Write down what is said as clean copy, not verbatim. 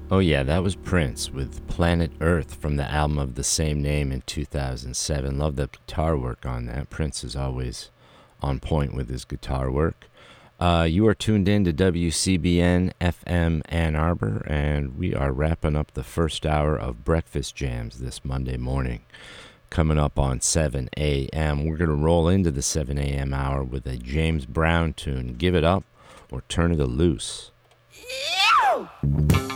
Oh, yeah, that was Prince with Planet Earth from the album of the same name in 2007. Love the guitar work on that. Prince is always on point with his guitar work. You are tuned in to WCBN FM Ann Arbor, and we are wrapping up the first hour of Breakfast Jams this Monday morning. Coming up on 7 a.m., we're going to roll into the 7 a.m. hour with a James Brown tune, Give It Up or Turn It Loose. Ew!